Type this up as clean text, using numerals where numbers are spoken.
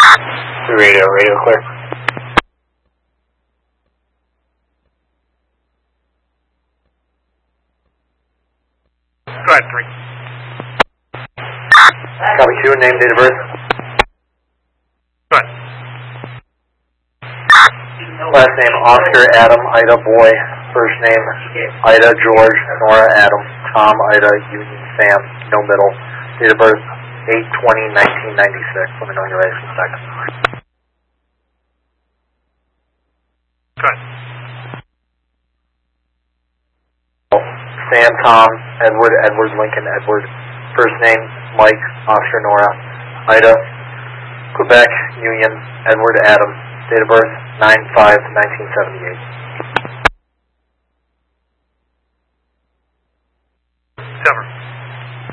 Radio clear. Go ahead, 3. Copy 2, name, date of birth. Go ahead. Last name, Oscar, Adam, Ida, boy. First name, Ida, George, Nora, Adam, Tom, Ida, Union, Sam, no middle. Date of birth, 8/20/1996. Let me know when you're ready for a second. Go ahead. Sam, Tom, Edward, Edward, Lincoln, Edward. First name, Mike, Oscar, Nora, Ida, Quebec, Union, Edward, Adam. Date of birth, 9/5/1978.